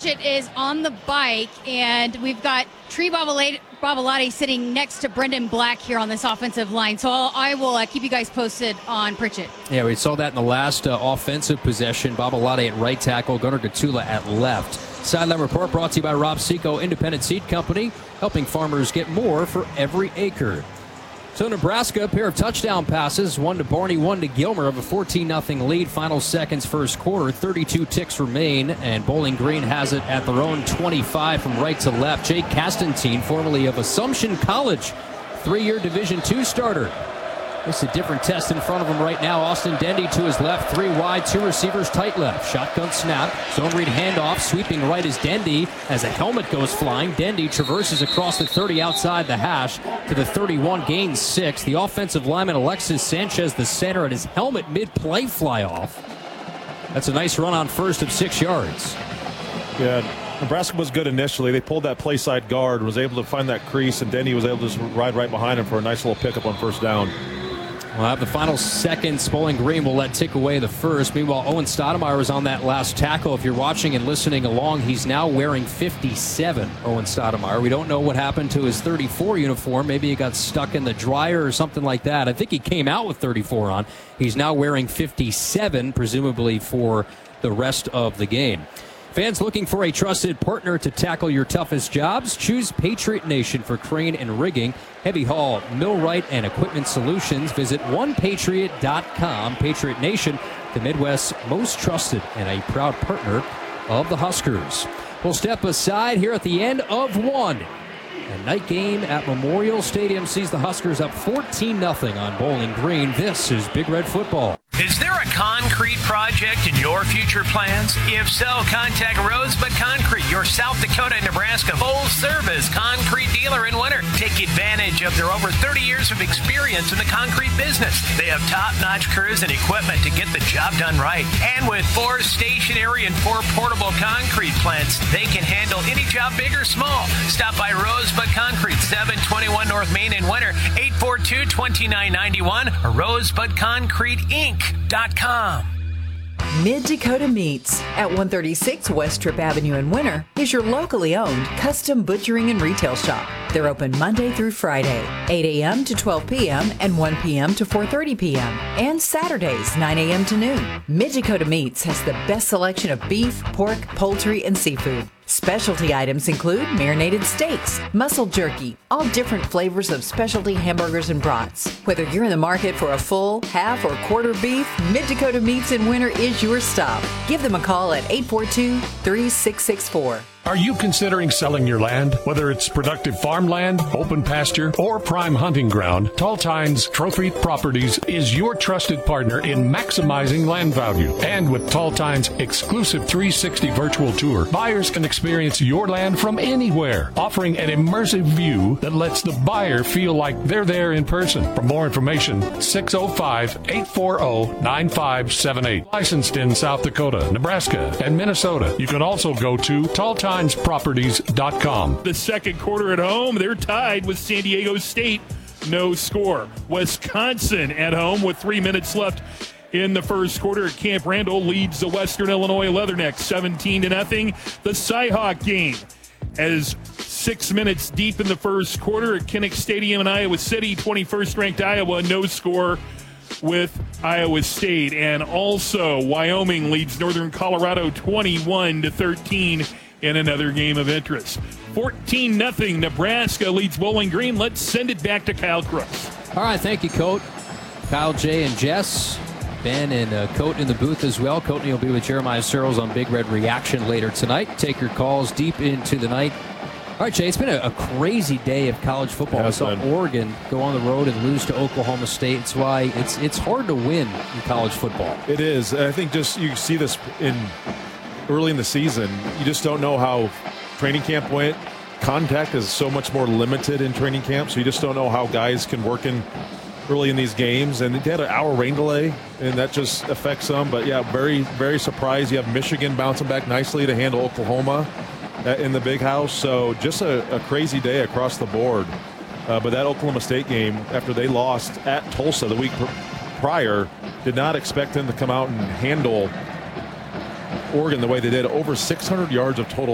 Pritchett is on the bike, and we've got Tree Babalati sitting next to Brendan Black here on this offensive line. So I will keep you guys posted on Pritchett. Yeah, we saw that in the last offensive possession. Babalati at right tackle, Gunnar Gatula at left. Sideline report brought to you by Rob Seco Independent Seed Company, helping farmers get more for every acre. So Nebraska, a pair of touchdown passes, one to Barney, one to Gilmer, of a 14-0 lead. Final seconds, first quarter, 32 ticks remain, and Bowling Green has it at their own 25 from right to left. Jake Castantine, formerly of Assumption College, 3-year Division II starter. It's a different test in front of him right now. Austin Dendy to his left, 3 wide, 2 receivers tight left. Shotgun snap, zone read handoff, sweeping right is Dendy as a helmet goes flying. Dendy traverses across the 30 outside the hash to the 31, gains 6. The offensive lineman Alexis Sanchez, the center, and his helmet mid-play fly off. That's a nice run on first of 6 yards. Yeah, Nebraska was good initially. They pulled that play side guard, was able to find that crease, and Dendy was able to just ride right behind him for a nice little pickup on first down. We'll have the final seconds. Bowling Green will let tick away the first. Meanwhile, Owen Stoudemire was on that last tackle. If you're watching and listening along, he's now wearing 57, Owen Stoudemire. We don't know what happened to his 34 uniform. Maybe he got stuck in the dryer or something like that. I think he came out with 34 on. He's now wearing 57, presumably for the rest of the game. Fans looking for a trusted partner to tackle your toughest jobs? Choose Patriot Nation for crane and rigging, heavy haul, millwright, and equipment solutions. Visit onepatriot.com. Patriot Nation, the Midwest's most trusted and a proud partner of the Huskers. We'll step aside here at the end of one. A night game at Memorial Stadium sees the Huskers up 14-0 on Bowling Green. This is Big Red Football. Is there a concrete project in your future plans? If so, contact Rosebud Concrete, your South Dakota and Nebraska full-service concrete dealer in winter. Take advantage of their over 30 years of experience in the concrete business. They have top-notch crews and equipment to get the job done right. And with 4 stationary and 4 portable concrete plants, they can handle any job, big or small. Stop by Rosebud Concrete, 721 North Main in winter, 842-2991, or RosebudConcreteInc.com. Mid-Dakota Meats at 136 West Trip Avenue in Winter is your locally owned custom butchering and retail shop. They're open Monday through Friday, 8 a.m. to 12 p.m. and 1 p.m. to 4:30 p.m. and Saturdays, 9 a.m. to noon. Mid-Dakota Meats has the best selection of beef, pork, poultry, and seafood. Specialty items include marinated steaks, muscle jerky, all different flavors of specialty hamburgers and brats. Whether you're in the market for a full, half, or quarter beef, Mid-Dakota Meats in Winter is your stop. Give them a call at 842-3664. Are you considering selling your land? Whether it's productive farmland, open pasture, or prime hunting ground, Tall Tines Trophy Properties is your trusted partner in maximizing land value. And with Tall Tines' exclusive 360 virtual tour, buyers can experience your land from anywhere, offering an immersive view that lets the buyer feel like they're there in person. For more information, 605-840-9578. Licensed in South Dakota, Nebraska, and Minnesota. You can also go to TallTimesProperties.com. The second quarter at home, they're tied with San Diego State. No score. Wisconsin at home with 3 minutes left in the first quarter. Camp Randall leads the Western Illinois Leathernecks 17-0. The Cyhawk game as 6 minutes deep in the first quarter at Kinnick Stadium in Iowa City. 21st ranked Iowa, no score with Iowa State. And also Wyoming leads Northern Colorado 21-13 in another game of interest. 14-0 Nebraska leads Bowling Green. Let's send it back to Kyle Crooks. All right, thank you, Coat. Kyle, Jay, and Jess. Ben and Coat in the booth as well. Coatney will be with Jeremiah Searles on Big Red Reaction later tonight. Take your calls deep into the night. All right, Jay, it's been a crazy day of college football. I saw Oregon go on the road and lose to Oklahoma State. It's why it's hard to win in college football. It is. I think just you see this early in the season. You just don't know how training camp went. Contact is so much more limited in training camp, so you just don't know how guys can work in early in these games. And they had an hour rain delay, and that just affects them. But, yeah, very, very surprised. You have Michigan bouncing back nicely to handle Oklahoma in the Big House. So just a crazy day across the board. But that Oklahoma State game, after they lost at Tulsa the week prior, did not expect them to come out and handle Oregon the way they did. Over 600 yards of total